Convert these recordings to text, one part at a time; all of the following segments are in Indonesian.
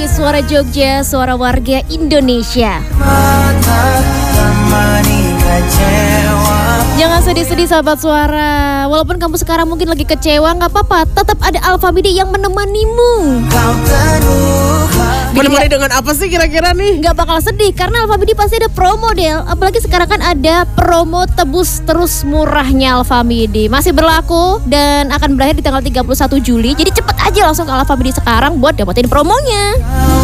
Suara Jogja, suara warga Indonesia. Jangan sedih-sedih sahabat suara. Walaupun kamu sekarang mungkin lagi kecewa, gak apa-apa, tetap ada Alfamidi yang menemanimu. Menemani dengan apa sih kira-kira nih? Gak bakal sedih karena Alfamidi pasti ada promo Del. Apalagi sekarang kan ada promo tebus terus murahnya Alfamidi. Masih berlaku dan akan berakhir di tanggal 31 Juli. Jadi cepet aja langsung ke Alfamidi sekarang buat dapetin promonya.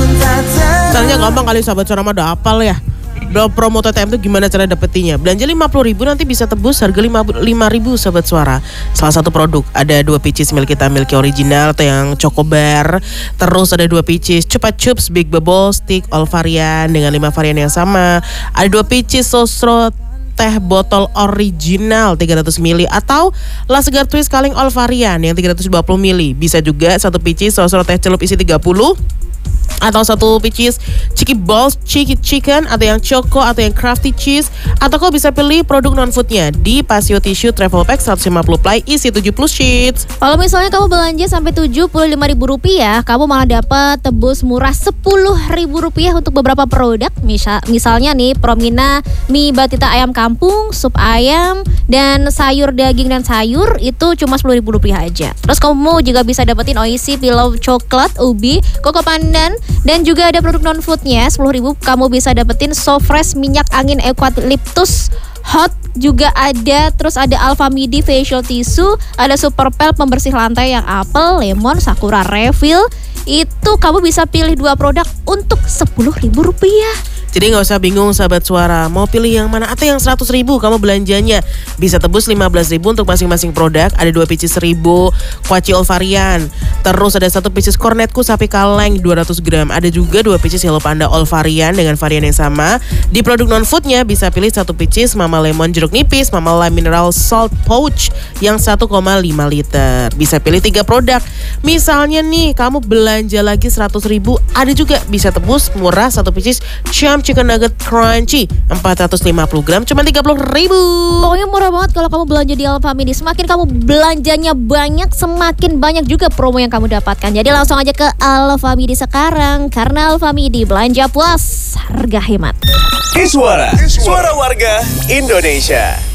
Caranya gampang kali sahabat suara, mah udah hafal ya. Promo TTM itu gimana cara dapetinnya? Belanja 50.000 nanti bisa tebus harga 5.000 sahabat suara. Salah satu produk ada 2 pieces milik kita, Milky Original atau yang Choco Bar. Terus ada 2 pieces Chupa Chups Big Bubble Stick all varian dengan 5 varian yang sama. Ada 2 pieces Sosro teh botol original 300 ml atau La Segar Twist Kaleng all varian yang 320 ml. Bisa juga 1 pieces Sosro teh celup isi 30 atau 1 pieces Chicky Balls Chicky Chicken atau yang Choco atau yang Crafty Cheese. Atau kau bisa pilih produk non-foodnya di Pasio Tissue Travel Pack 150 ply isi 7 plus sheets. Kalau misalnya kamu belanja sampai Rp75.000, kamu malah dapat tebus murah Rp10.000 untuk beberapa produk. Misalnya nih Promina mie batita ayam kampung, sup ayam, dan sayur daging dan sayur itu cuma Rp10.000 aja. Terus kamu juga bisa dapetin Oishi Pillow Coklat, Ubi, Koko Pandan, dan juga ada produk non-foodnya 10.000. Kamu bisa dapetin Sofresh minyak angin eucalyptus hot juga ada. Terus ada Alfamidi facial tissue, ada Super Pel pembersih lantai yang apel, lemon, sakura refill. Itu kamu bisa pilih 2 produk untuk Rp10.000. Jadi gak usah bingung sahabat suara, mau pilih yang mana atau yang 100.000 kamu belanjanya. Bisa tebus 15.000 untuk masing-masing produk. Ada 2 pieces 1.000 kuaci all varian. Terus ada 1 pieces kornetku sapi kaleng 200 gram. Ada juga 2 pieces Hello Panda all varian dengan varian yang sama. Di produk non-foodnya bisa pilih 1 pieces Mama Lemon jeruk nipis, Mama Lime mineral salt pouch yang 1,5 liter. Bisa pilih 3 produk. Misalnya nih kamu belanja lagi 100.000, ada juga bisa tebus murah 1 pieces Chicken Nugget Crunchy 450 gram cuma 30.000. Pokoknya murah banget kalau kamu belanja di Alfamidi. Semakin kamu belanjanya banyak, semakin banyak juga promo yang kamu dapatkan. Jadi langsung aja ke Alfamidi sekarang, karena Alfamidi belanja puas, harga hemat. Suara warga Indonesia.